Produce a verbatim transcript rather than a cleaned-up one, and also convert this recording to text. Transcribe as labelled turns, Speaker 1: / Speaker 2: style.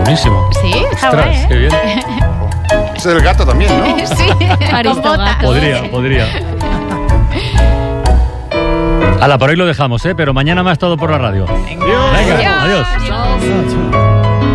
Speaker 1: Buenísimo.
Speaker 2: Sí, está
Speaker 1: Ostras,
Speaker 2: guay, ¿eh?
Speaker 1: qué bien.
Speaker 3: Es el gato también, ¿no?
Speaker 2: Sí, con botas.
Speaker 1: Podría, podría. Hala, por hoy lo dejamos, ¿eh? Pero mañana más todo por la radio.
Speaker 2: Venga.
Speaker 1: Venga, adiós.
Speaker 2: Adiós.